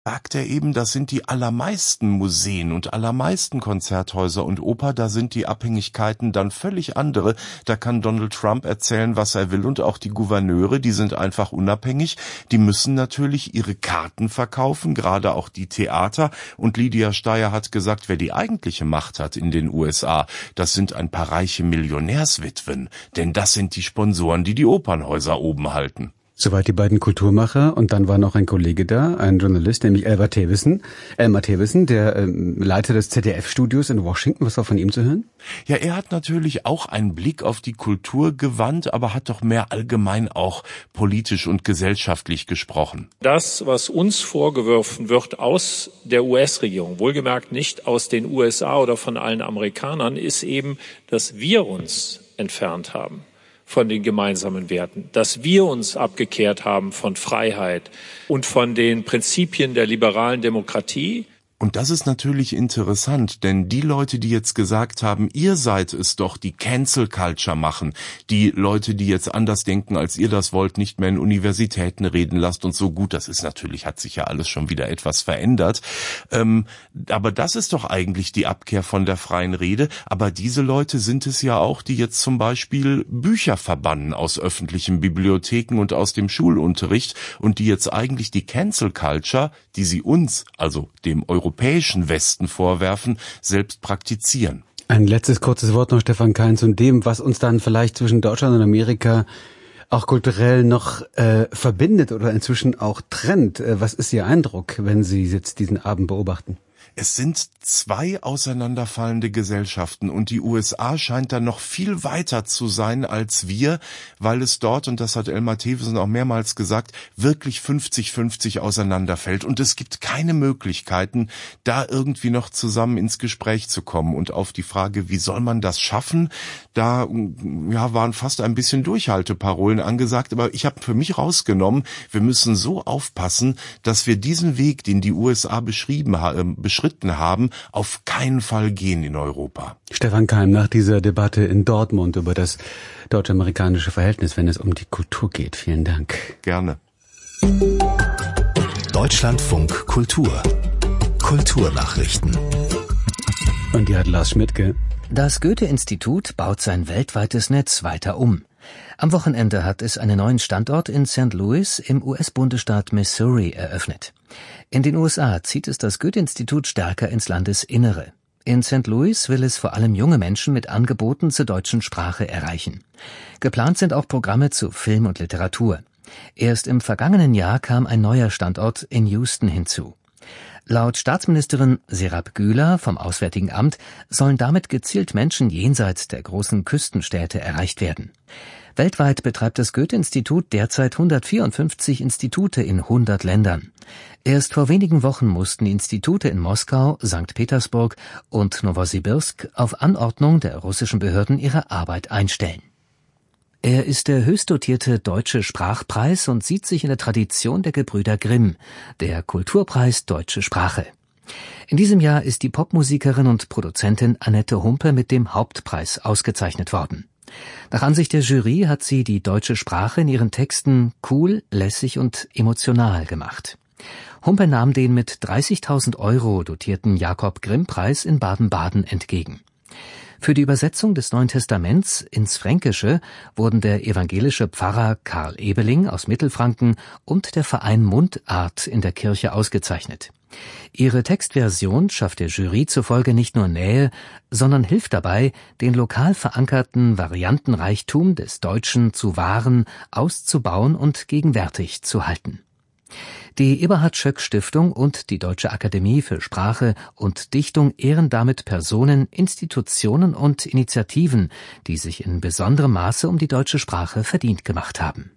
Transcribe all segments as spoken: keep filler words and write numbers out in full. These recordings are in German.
sagt er eben, das sind die allermeisten Museen und allermeisten Konzerthäuser und Oper, da sind die Abhängigkeiten dann völlig andere. Da kann Donald Trump erzählen, was er will, und auch die Gouverneure, die sind einfach unabhängig. Die müssen natürlich ihre Karten verkaufen, gerade auch die Theater. Und Lydia Steyer hat gesagt, wer die eigentliche Macht hat in den U S A, das sind ein paar reiche Millionärswitwen. Denn das sind die Sponsoren, die die Opernhäuser oben halten. Soweit die beiden Kulturmacher, und dann war noch ein Kollege da, ein Journalist, nämlich Elmar Thewissen, Elmar Thewissen, der ähm, Leiter des Z D F-Studios in Washington. Was war von ihm zu hören? Ja, er hat natürlich auch einen Blick auf die Kultur gewandt, aber hat doch mehr allgemein auch politisch und gesellschaftlich gesprochen. Das, was uns vorgeworfen wird aus der U S-Regierung, wohlgemerkt nicht aus den U S A oder von allen Amerikanern, ist eben, dass wir uns entfernt haben von den gemeinsamen Werten, dass wir uns abgekehrt haben von Freiheit und von den Prinzipien der liberalen Demokratie. Und das ist natürlich interessant, denn die Leute, die jetzt gesagt haben, ihr seid es doch, die Cancel Culture machen, die Leute, die jetzt anders denken, als ihr das wollt, nicht mehr in Universitäten reden lasst und so, gut, das ist natürlich, hat sich ja alles schon wieder etwas verändert. Ähm, aber das ist doch eigentlich die Abkehr von der freien Rede. Aber diese Leute sind es ja auch, die jetzt zum Beispiel Bücher verbannen aus öffentlichen Bibliotheken und aus dem Schulunterricht und die jetzt eigentlich die Cancel Culture, die sie uns, also dem Europäischen europäischen Westen vorwerfen, selbst praktizieren. Ein letztes kurzes Wort noch, Stefan Kein, zu dem, was uns dann vielleicht zwischen Deutschland und Amerika auch kulturell noch äh, verbindet oder inzwischen auch trennt. Äh, was ist Ihr Eindruck, wenn Sie jetzt diesen Abend beobachten? Es sind zwei auseinanderfallende Gesellschaften und die U S A scheint da noch viel weiter zu sein als wir, weil es dort, und das hat Elmar Thewissen auch mehrmals gesagt, wirklich fünfzig fünfzig auseinanderfällt und es gibt keine Möglichkeiten, da irgendwie noch zusammen ins Gespräch zu kommen. Und auf die Frage, wie soll man das schaffen, da ja, waren fast ein bisschen Durchhalteparolen angesagt, aber ich habe für mich rausgenommen, wir müssen so aufpassen, dass wir diesen Weg, den die U S A beschrieben haben, beschritten haben, auf keinen Fall gehen in Europa. Stefan Keim, nach dieser Debatte in Dortmund über das deutsch-amerikanische Verhältnis, wenn es um die Kultur geht. Vielen Dank. Gerne. Deutschlandfunk Kultur. Kulturnachrichten. Und die hat Lars Schmidtke. Das Goethe-Institut baut sein weltweites Netz weiter um. Am Wochenende hat es einen neuen Standort in Sankt Louis im U S-Bundesstaat Missouri eröffnet. In den U S A zieht es das Goethe-Institut stärker ins Landesinnere. In Sankt Louis will es vor allem junge Menschen mit Angeboten zur deutschen Sprache erreichen. Geplant sind auch Programme zu Film und Literatur. Erst im vergangenen Jahr kam ein neuer Standort in Houston hinzu. Laut Staatsministerin Serap Güler vom Auswärtigen Amt sollen damit gezielt Menschen jenseits der großen Küstenstädte erreicht werden. Weltweit betreibt das Goethe-Institut derzeit hundertvierundfünfzig Institute in hundert Ländern. Erst vor wenigen Wochen mussten die Institute in Moskau, Sankt Petersburg und Nowosibirsk auf Anordnung der russischen Behörden ihre Arbeit einstellen. Er ist der höchst dotierte Deutsche Sprachpreis und sieht sich in der Tradition der Gebrüder Grimm, der Kulturpreis Deutsche Sprache. In diesem Jahr ist die Popmusikerin und Produzentin Annette Humpe mit dem Hauptpreis ausgezeichnet worden. Nach Ansicht der Jury hat sie die deutsche Sprache in ihren Texten cool, lässig und emotional gemacht. Humpe nahm den mit dreißigtausend Euro dotierten Jakob-Grimm-Preis in Baden-Baden entgegen. Für die Übersetzung des Neuen Testaments ins Fränkische wurden der evangelische Pfarrer Karl Ebeling aus Mittelfranken und der Verein Mundart in der Kirche ausgezeichnet. Ihre Textversion schafft der Jury zufolge nicht nur Nähe, sondern hilft dabei, den lokal verankerten Variantenreichtum des Deutschen zu wahren, auszubauen und gegenwärtig zu halten. Die Eberhard-Schöck-Stiftung und die Deutsche Akademie für Sprache und Dichtung ehren damit Personen, Institutionen und Initiativen, die sich in besonderem Maße um die deutsche Sprache verdient gemacht haben.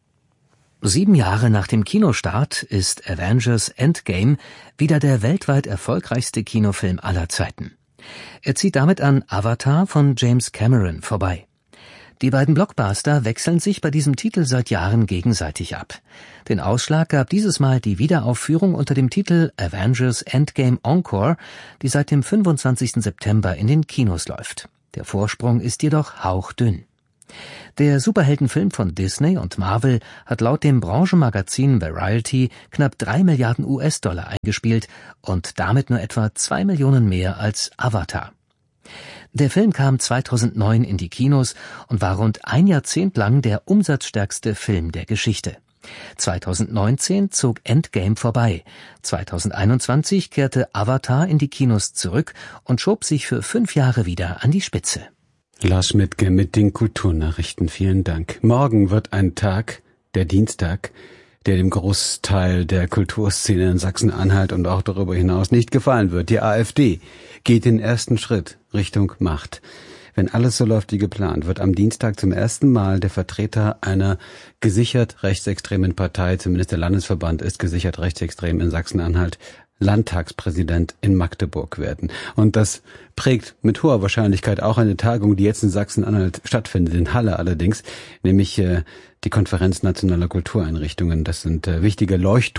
Sieben Jahre nach dem Kinostart ist Avengers Endgame wieder der weltweit erfolgreichste Kinofilm aller Zeiten. Er zieht damit an Avatar von James Cameron vorbei. Die beiden Blockbuster wechseln sich bei diesem Titel seit Jahren gegenseitig ab. Den Ausschlag gab dieses Mal die Wiederaufführung unter dem Titel Avengers Endgame Encore, die seit dem fünfundzwanzigsten September in den Kinos läuft. Der Vorsprung ist jedoch hauchdünn. Der Superheldenfilm von Disney und Marvel hat laut dem Branchenmagazin Variety knapp drei Milliarden U S-Dollar eingespielt und damit nur etwa zwei Millionen mehr als Avatar. Der Film kam zweitausendneun in die Kinos und war rund ein Jahrzehnt lang der umsatzstärkste Film der Geschichte. zweitausendneunzehn zog Endgame vorbei. zweitausendeinundzwanzig kehrte Avatar in die Kinos zurück und schob sich für fünf Jahre wieder an die Spitze. Lars Schmidtke mit den Kulturnachrichten. Vielen Dank. Morgen wird ein Tag, der Dienstag, der dem Großteil der Kulturszene in Sachsen-Anhalt und auch darüber hinaus nicht gefallen wird. Die AfD geht den ersten Schritt Richtung Macht. Wenn alles so läuft wie geplant, wird am Dienstag zum ersten Mal der Vertreter einer gesichert rechtsextremen Partei, zumindest der Landesverband ist gesichert rechtsextrem in Sachsen-Anhalt, Landtagspräsident in Magdeburg werden. Und das prägt mit hoher Wahrscheinlichkeit auch eine Tagung, die jetzt in Sachsen-Anhalt stattfindet, in Halle allerdings, nämlich äh, die Konferenz nationaler Kultureinrichtungen. Das sind äh, wichtige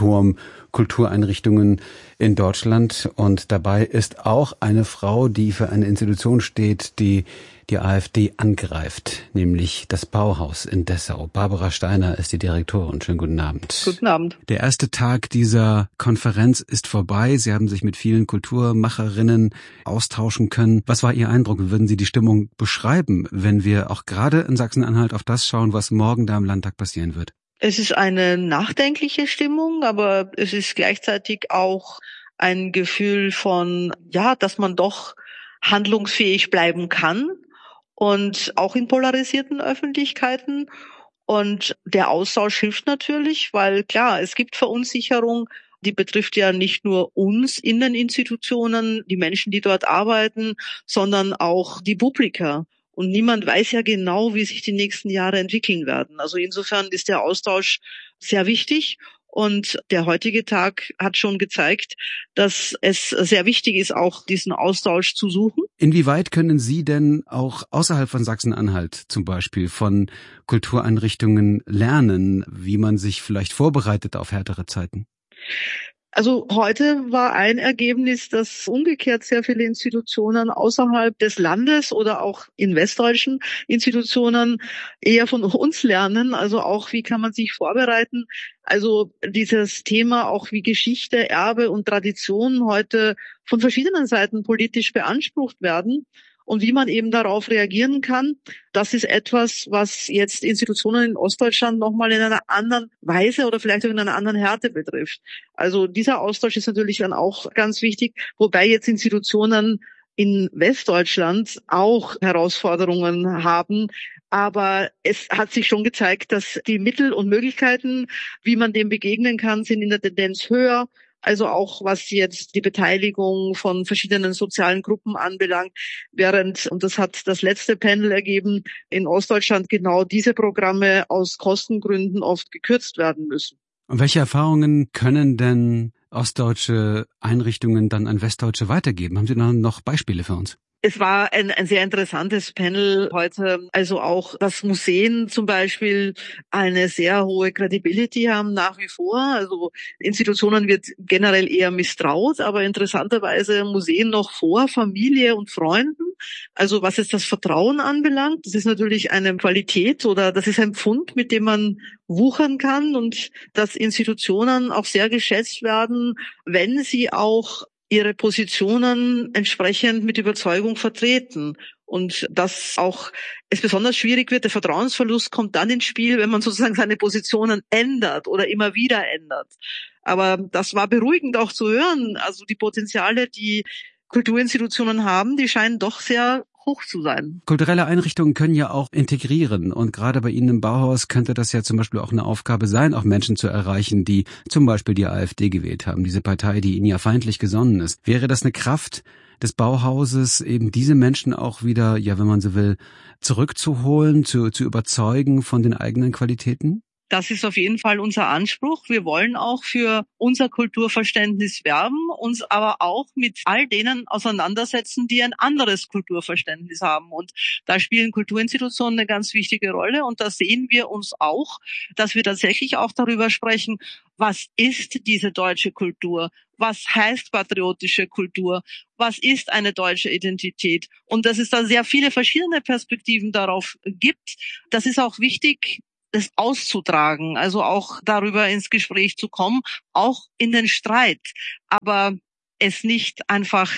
Leuchtturm-Kultureinrichtungen in Deutschland. Und dabei ist auch eine Frau, die für eine Institution steht, die die AfD angreift, nämlich das Bauhaus in Dessau. Barbara Steiner ist die Direktorin. Schönen guten Abend. Guten Abend. Der erste Tag dieser Konferenz ist vorbei. Sie haben sich mit vielen Kulturmacherinnen austauschen können. Was war Ihr Eindruck? Wie würden Sie die Stimmung beschreiben, wenn wir auch gerade in Sachsen-Anhalt auf das schauen, was morgen da im Landtag passieren wird? Es ist eine nachdenkliche Stimmung, aber es ist gleichzeitig auch ein Gefühl von, ja, dass man doch handlungsfähig bleiben kann. Und auch in polarisierten Öffentlichkeiten. Und der Austausch hilft natürlich, weil klar, es gibt Verunsicherung, die betrifft ja nicht nur uns in den Institutionen, die Menschen, die dort arbeiten, sondern auch die Publika. Und niemand weiß ja genau, wie sich die nächsten Jahre entwickeln werden. Also insofern ist der Austausch sehr wichtig. Und der heutige Tag hat schon gezeigt, dass es sehr wichtig ist, auch diesen Austausch zu suchen. Inwieweit können Sie denn auch außerhalb von Sachsen-Anhalt zum Beispiel von Kultureinrichtungen lernen, wie man sich vielleicht vorbereitet auf härtere Zeiten? Also heute war ein Ergebnis, dass umgekehrt sehr viele Institutionen außerhalb des Landes oder auch in westdeutschen Institutionen eher von uns lernen. Also auch, wie kann man sich vorbereiten? Also dieses Thema auch wie Geschichte, Erbe und Tradition heute von verschiedenen Seiten politisch beansprucht werden. Und wie man eben darauf reagieren kann, das ist etwas, was jetzt Institutionen in Ostdeutschland nochmal in einer anderen Weise oder vielleicht auch in einer anderen Härte betrifft. Also dieser Austausch ist natürlich dann auch ganz wichtig, wobei jetzt Institutionen in Westdeutschland auch Herausforderungen haben. Aber es hat sich schon gezeigt, dass die Mittel und Möglichkeiten, wie man dem begegnen kann, sind in der Tendenz höher. Also auch was jetzt die Beteiligung von verschiedenen sozialen Gruppen anbelangt, während, und das hat das letzte Panel ergeben, in Ostdeutschland genau diese Programme aus Kostengründen oft gekürzt werden müssen. Und welche Erfahrungen können denn ostdeutsche Einrichtungen dann an Westdeutsche weitergeben? Haben Sie noch Beispiele für uns? Es war ein, ein sehr interessantes Panel heute. Also auch, dass Museen zum Beispiel eine sehr hohe Credibility haben nach wie vor. Also Institutionen wird generell eher misstraut, aber interessanterweise Museen noch vor Familie und Freunden. Also was jetzt das Vertrauen anbelangt, das ist natürlich eine Qualität oder das ist ein Pfund, mit dem man wuchern kann und dass Institutionen auch sehr geschätzt werden, wenn sie auch ihre Positionen entsprechend mit Überzeugung vertreten. Und dass auch es besonders schwierig wird, der Vertrauensverlust kommt dann ins Spiel, wenn man sozusagen seine Positionen ändert oder immer wieder ändert. Aber das war beruhigend auch zu hören. Also die Potenziale, die Kulturinstitutionen haben, die scheinen doch sehr hoch zu sein. Kulturelle Einrichtungen können ja auch integrieren und gerade bei Ihnen im Bauhaus könnte das ja zum Beispiel auch eine Aufgabe sein, auch Menschen zu erreichen, die zum Beispiel die AfD gewählt haben, diese Partei, die Ihnen ja feindlich gesonnen ist. Wäre das eine Kraft des Bauhauses, eben diese Menschen auch wieder, ja, wenn man so will, zurückzuholen, zu, zu überzeugen von den eigenen Qualitäten? Das ist auf jeden Fall unser Anspruch. Wir wollen auch für unser Kulturverständnis werben, uns aber auch mit all denen auseinandersetzen, die ein anderes Kulturverständnis haben. Und da spielen Kulturinstitutionen eine ganz wichtige Rolle. Und da sehen wir uns auch, dass wir tatsächlich auch darüber sprechen, was ist diese deutsche Kultur? Was heißt patriotische Kultur? Was ist eine deutsche Identität? Und dass es da sehr viele verschiedene Perspektiven darauf gibt. Das ist auch wichtig, das auszutragen, also auch darüber ins Gespräch zu kommen, auch in den Streit, aber es nicht einfach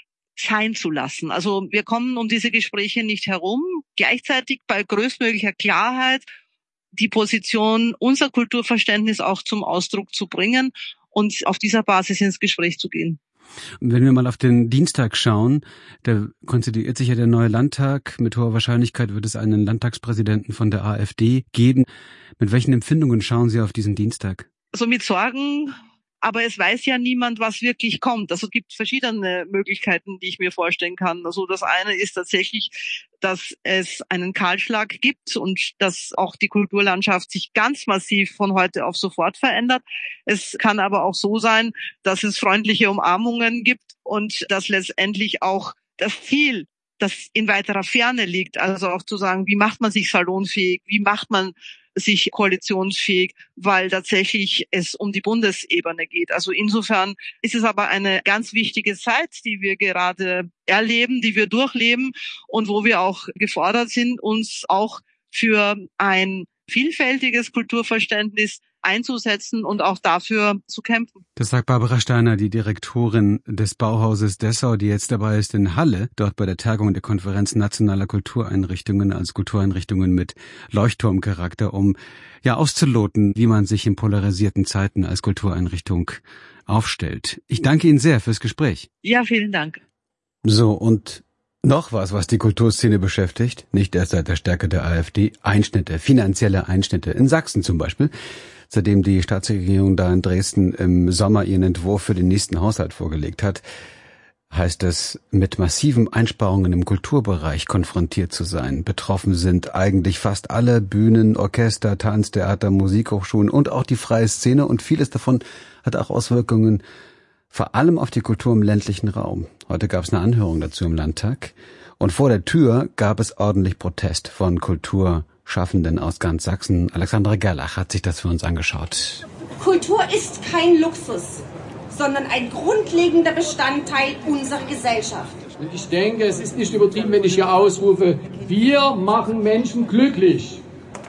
sein zu lassen. Also wir kommen um diese Gespräche nicht herum, gleichzeitig bei größtmöglicher Klarheit die Position, unser Kulturverständnis auch zum Ausdruck zu bringen und auf dieser Basis ins Gespräch zu gehen. Wenn wir mal auf den Dienstag schauen, da konstituiert sich ja der neue Landtag. Mit hoher Wahrscheinlichkeit wird es einen Landtagspräsidenten von der AfD geben. Mit welchen Empfindungen schauen Sie auf diesen Dienstag? Also mit Sorgen, aber es weiß ja niemand, was wirklich kommt. Also es gibt verschiedene Möglichkeiten, die ich mir vorstellen kann. Also das eine ist tatsächlich, dass es einen Kahlschlag gibt und dass auch die Kulturlandschaft sich ganz massiv von heute auf sofort verändert. Es kann aber auch so sein, dass es freundliche Umarmungen gibt und dass letztendlich auch das Ziel, das in weiterer Ferne liegt, also auch zu sagen, wie macht man sich salonfähig, wie macht man sich koalitionsfähig, weil tatsächlich es um die Bundesebene geht. Also insofern ist es aber eine ganz wichtige Zeit, die wir gerade erleben, die wir durchleben und wo wir auch gefordert sind, uns auch für ein vielfältiges Kulturverständnis einzusetzen und auch dafür zu kämpfen. Das sagt Barbara Steiner, die Direktorin des Bauhauses Dessau, die jetzt dabei ist in Halle, dort bei der Tagung der Konferenz nationaler Kultureinrichtungen, also Kultureinrichtungen mit Leuchtturmcharakter, um ja auszuloten, wie man sich in polarisierten Zeiten als Kultureinrichtung aufstellt. Ich danke Ihnen sehr fürs Gespräch. Ja, vielen Dank. So, und noch was, was die Kulturszene beschäftigt, nicht erst seit der Stärke der AfD, Einschnitte, finanzielle Einschnitte, in Sachsen zum Beispiel. Seitdem die Staatsregierung da in Dresden im Sommer ihren Entwurf für den nächsten Haushalt vorgelegt hat, heißt es, mit massiven Einsparungen im Kulturbereich konfrontiert zu sein. Betroffen sind eigentlich fast alle Bühnen, Orchester, Tanztheater, Musikhochschulen und auch die freie Szene. Und vieles davon hat auch Auswirkungen vor allem auf die Kultur im ländlichen Raum. Heute gab es eine Anhörung dazu im Landtag. Und vor der Tür gab es ordentlich Protest von Kulturschaffenden aus ganz Sachsen. Alexandra Gerlach hat sich das für uns angeschaut. Kultur ist kein Luxus, sondern ein grundlegender Bestandteil unserer Gesellschaft. Ich denke, es ist nicht übertrieben, wenn ich hier ausrufe, wir machen Menschen glücklich.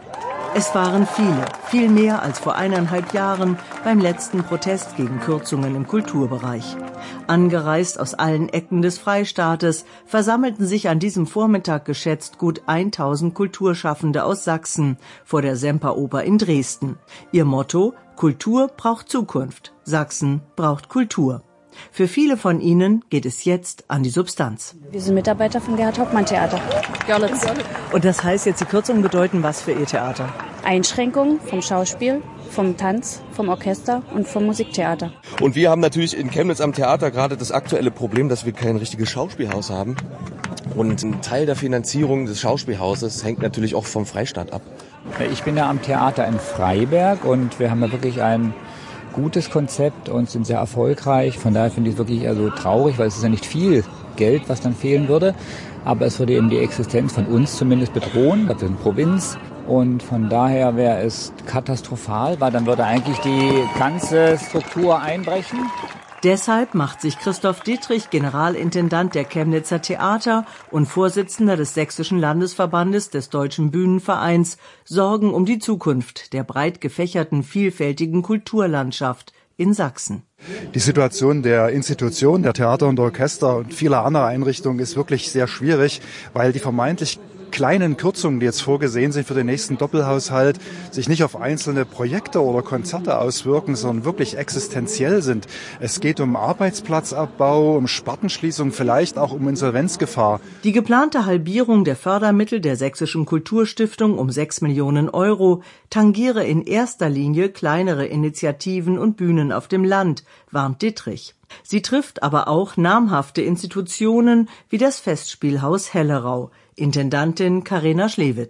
Es waren viele, viel mehr als vor eineinhalb Jahren beim letzten Protest gegen Kürzungen im Kulturbereich. Angereist aus allen Ecken des Freistaates versammelten sich an diesem Vormittag geschätzt gut tausend Kulturschaffende aus Sachsen vor der Semperoper in Dresden. Ihr Motto: Kultur braucht Zukunft, Sachsen braucht Kultur. Für viele von ihnen geht es jetzt an die Substanz. Wir sind Mitarbeiter vom Gerhard-Hauptmann-Theater, Görlitz. Und das heißt jetzt, die Kürzungen bedeuten was für Ihr Theater? Einschränkungen vom Schauspiel, vom Tanz, vom Orchester und vom Musiktheater. Und wir haben natürlich in Chemnitz am Theater gerade das aktuelle Problem, dass wir kein richtiges Schauspielhaus haben. Und ein Teil der Finanzierung des Schauspielhauses hängt natürlich auch vom Freistaat ab. Ich bin ja am Theater in Freiberg und wir haben ja wirklich ein gutes Konzept und sind sehr erfolgreich. Von daher finde ich es wirklich also traurig, weil es ist ja nicht viel Geld, was dann fehlen würde. Aber es würde eben die Existenz von uns zumindest bedrohen. Wir sind Provinz. Und von daher wäre es katastrophal, weil dann würde eigentlich die ganze Struktur einbrechen. Deshalb macht sich Christoph Dietrich, Generalintendant der Chemnitzer Theater und Vorsitzender des Sächsischen Landesverbandes des Deutschen Bühnenvereins, Sorgen um die Zukunft der breit gefächerten, vielfältigen Kulturlandschaft in Sachsen. Die Situation der Institutionen, der Theater und Orchester und vieler anderer Einrichtungen ist wirklich sehr schwierig, weil die vermeintlich kleinen Kürzungen, die jetzt vorgesehen sind für den nächsten Doppelhaushalt, sich nicht auf einzelne Projekte oder Konzerte auswirken, sondern wirklich existenziell sind. Es geht um Arbeitsplatzabbau, um Spartenschließung, vielleicht auch um Insolvenzgefahr. Die geplante Halbierung der Fördermittel der Sächsischen Kulturstiftung um sechs Millionen Euro tangiere in erster Linie kleinere Initiativen und Bühnen auf dem Land, warnt Dittrich. Sie trifft aber auch namhafte Institutionen wie das Festspielhaus Hellerau. Intendantin Karina Schlewitt.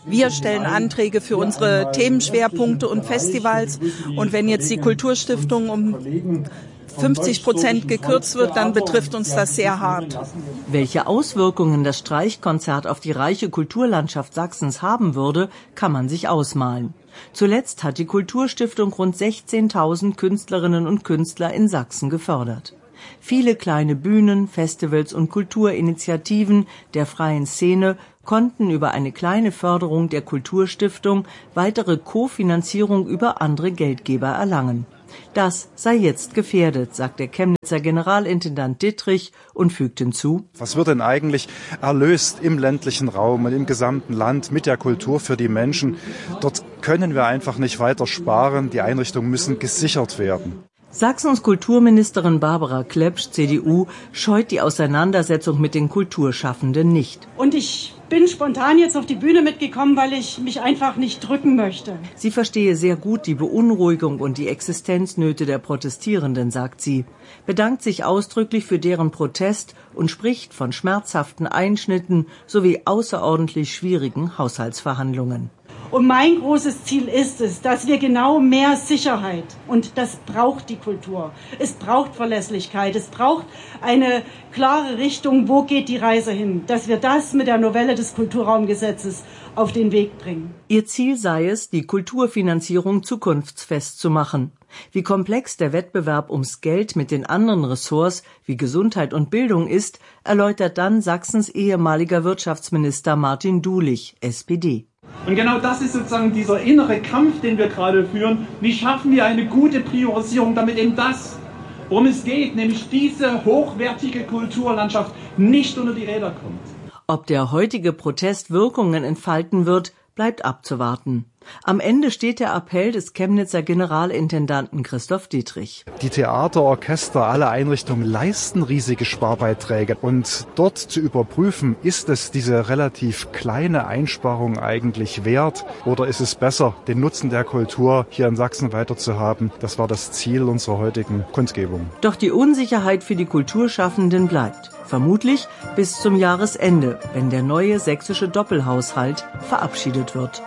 Wir stellen Anträge für unsere Themenschwerpunkte und Festivals. Und wenn jetzt die Kulturstiftung um fünfzig Prozent gekürzt wird, dann betrifft uns das sehr hart. Welche Auswirkungen das Streichkonzert auf die reiche Kulturlandschaft Sachsens haben würde, kann man sich ausmalen. Zuletzt hat die Kulturstiftung rund sechzehntausend Künstlerinnen und Künstler in Sachsen gefördert. Viele kleine Bühnen, Festivals und Kulturinitiativen der freien Szene konnten über eine kleine Förderung der Kulturstiftung weitere Kofinanzierung über andere Geldgeber erlangen. Das sei jetzt gefährdet, sagt der Chemnitzer Generalintendant Dittrich und fügt hinzu: Was wird denn eigentlich erlöst im ländlichen Raum und im gesamten Land mit der Kultur für die Menschen? Dort können wir einfach nicht weiter sparen. Die Einrichtungen müssen gesichert werden. Sachsens Kulturministerin Barbara Klepsch, C D U, scheut die Auseinandersetzung mit den Kulturschaffenden nicht. Und ich bin spontan jetzt auf die Bühne mitgekommen, weil ich mich einfach nicht drücken möchte. Sie verstehe sehr gut die Beunruhigung und die Existenznöte der Protestierenden, sagt sie, bedankt sich ausdrücklich für deren Protest und spricht von schmerzhaften Einschnitten sowie außerordentlich schwierigen Haushaltsverhandlungen. Und mein großes Ziel ist es, dass wir genau mehr Sicherheit, und das braucht die Kultur. Es braucht Verlässlichkeit, es braucht eine klare Richtung, wo geht die Reise hin, dass wir das mit der Novelle des Kulturraumgesetzes auf den Weg bringen. Ihr Ziel sei es, die Kulturfinanzierung zukunftsfest zu machen. Wie komplex der Wettbewerb ums Geld mit den anderen Ressorts wie Gesundheit und Bildung ist, erläutert dann Sachsens ehemaliger Wirtschaftsminister Martin Dulich, S P D. Und genau das ist sozusagen dieser innere Kampf, den wir gerade führen. Wie schaffen wir eine gute Priorisierung, damit eben das, worum es geht, nämlich diese hochwertige Kulturlandschaft, nicht unter die Räder kommt. Ob der heutige Protest Wirkungen entfalten wird, bleibt abzuwarten. Am Ende steht der Appell des Chemnitzer Generalintendanten Christoph Dittrich. Die Theater, Orchester, alle Einrichtungen leisten riesige Sparbeiträge. Und dort zu überprüfen, ist es diese relativ kleine Einsparung eigentlich wert? Oder ist es besser, den Nutzen der Kultur hier in Sachsen weiter zu haben? Das war das Ziel unserer heutigen Kundgebung. Doch die Unsicherheit für die Kulturschaffenden bleibt. Vermutlich bis zum Jahresende, wenn der neue sächsische Doppelhaushalt verabschiedet wird.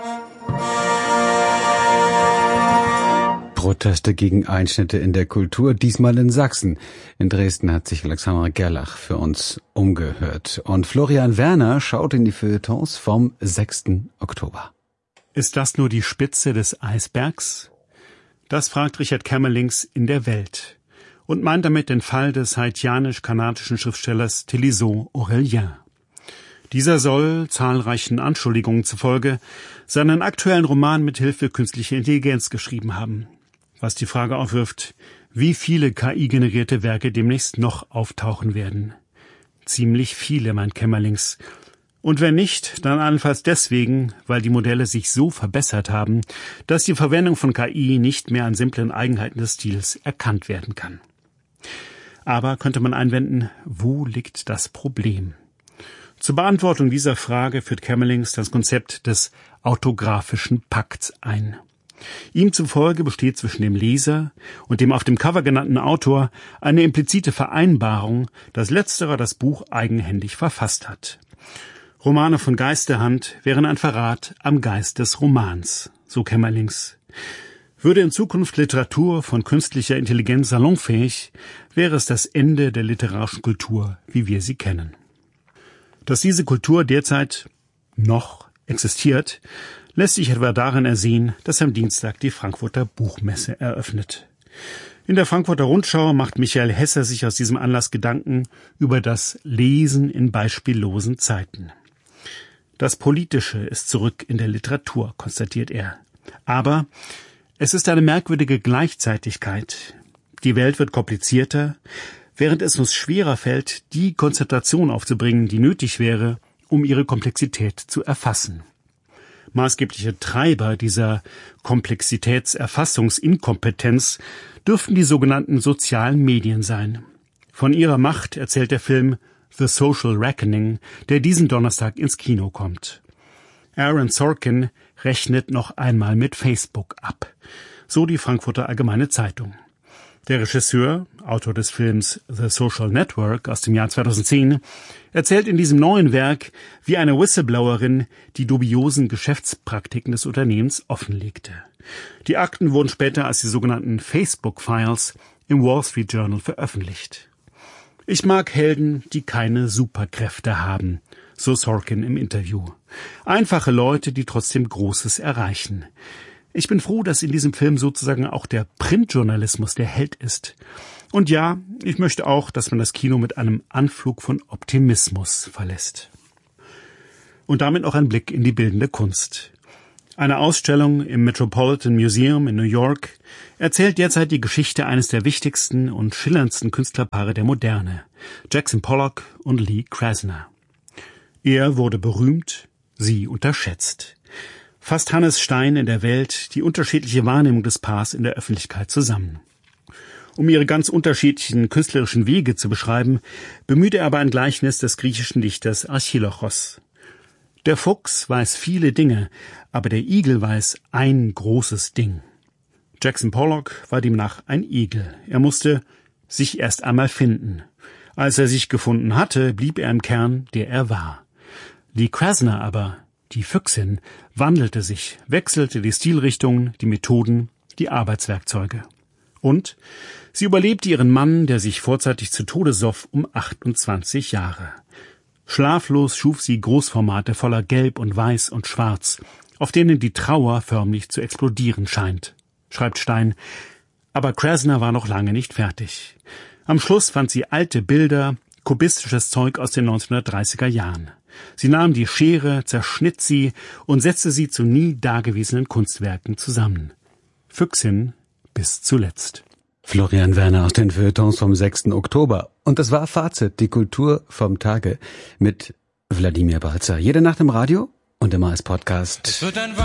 Proteste gegen Einschnitte in der Kultur, diesmal in Sachsen. In Dresden hat sich Alexandra Gerlach für uns umgehört. Und Florian Werner schaut in die Feuilletons vom sechsten Oktober. Ist das nur die Spitze des Eisbergs? Das fragt Richard Camerlings in der Welt und meint damit den Fall des haitianisch-kanadischen Schriftstellers Télisot Aurélien. Dieser soll, zahlreichen Anschuldigungen zufolge, seinen aktuellen Roman mit Hilfe künstlicher Intelligenz geschrieben haben. Was die Frage aufwirft, wie viele K I-generierte Werke demnächst noch auftauchen werden. Ziemlich viele, meint Camerlings. Und wenn nicht, dann allenfalls deswegen, weil die Modelle sich so verbessert haben, dass die Verwendung von K I nicht mehr an simplen Eigenheiten des Stils erkannt werden kann. Aber könnte man einwenden, wo liegt das Problem? Zur Beantwortung dieser Frage führt Camerlings das Konzept des autographischen Pakts ein. Ihm zufolge besteht zwischen dem Leser und dem auf dem Cover genannten Autor eine implizite Vereinbarung, dass letzterer das Buch eigenhändig verfasst hat. Romane von Geisterhand wären ein Verrat am Geist des Romans, so Camerlings. Würde in Zukunft Literatur von künstlicher Intelligenz salonfähig, wäre es das Ende der literarischen Kultur, wie wir sie kennen. Dass diese Kultur derzeit noch existiert, lässt sich etwa darin ersehen, dass am Dienstag die Frankfurter Buchmesse eröffnet. In der Frankfurter Rundschau macht Michael Hesser sich aus diesem Anlass Gedanken über das Lesen in beispiellosen Zeiten. Das Politische ist zurück in der Literatur, konstatiert er. Aber es ist eine merkwürdige Gleichzeitigkeit. Die Welt wird komplizierter, während es uns schwerer fällt, die Konzentration aufzubringen, die nötig wäre, um ihre Komplexität zu erfassen. Maßgebliche Treiber dieser Komplexitätserfassungsinkompetenz dürften die sogenannten sozialen Medien sein. Von ihrer Macht erzählt der Film The Social Reckoning, der diesen Donnerstag ins Kino kommt. Aaron Sorkin rechnet noch einmal mit Facebook ab, so die Frankfurter Allgemeine Zeitung. Der Regisseur, Autor des Films The Social Network aus dem Jahr zweitausendzehn, erzählt in diesem neuen Werk, wie eine Whistleblowerin die dubiosen Geschäftspraktiken des Unternehmens offenlegte. Die Akten wurden später als die sogenannten Facebook-Files im Wall Street Journal veröffentlicht. Ich mag Helden, die keine Superkräfte haben, so Sorkin im Interview. Einfache Leute, die trotzdem Großes erreichen. Ich bin froh, dass in diesem Film sozusagen auch der Printjournalismus der Held ist. Und ja, ich möchte auch, dass man das Kino mit einem Anflug von Optimismus verlässt. Und damit auch ein Blick in die bildende Kunst. Eine Ausstellung im Metropolitan Museum in New York erzählt derzeit die Geschichte eines der wichtigsten und schillerndsten Künstlerpaare der Moderne, Jackson Pollock und Lee Krasner. Er wurde berühmt, sie unterschätzt. Fasst Hannes Stein in der Welt die unterschiedliche Wahrnehmung des Paars in der Öffentlichkeit zusammen. Um ihre ganz unterschiedlichen künstlerischen Wege zu beschreiben, bemüht er aber ein Gleichnis des griechischen Dichters Archilochos. Der Fuchs weiß viele Dinge, aber der Igel weiß ein großes Ding. Jackson Pollock war demnach ein Igel. Er musste sich erst einmal finden. Als er sich gefunden hatte, blieb er im Kern, der er war. Lee Krasner aber, die Füchsin, wandelte sich, wechselte die Stilrichtungen, die Methoden, die Arbeitswerkzeuge. Und sie überlebte ihren Mann, der sich vorzeitig zu Tode soff, um achtundzwanzig Jahre. Schlaflos schuf sie Großformate voller Gelb und Weiß und Schwarz, auf denen die Trauer förmlich zu explodieren scheint, schreibt Stein. Aber Krasner war noch lange nicht fertig. Am Schluss fand sie alte Bilder, kubistisches Zeug aus den neunzehnhundertdreißiger Jahren. Sie nahm die Schere, zerschnitt sie und setzte sie zu nie dagewesenen Kunstwerken zusammen. Füchsin bis zuletzt. Florian Werner aus den Feuilletons vom sechsten Oktober. Und das war Fazit, die Kultur vom Tage mit Wladimir Balzer. Jede Nacht im Radio und immer als Podcast.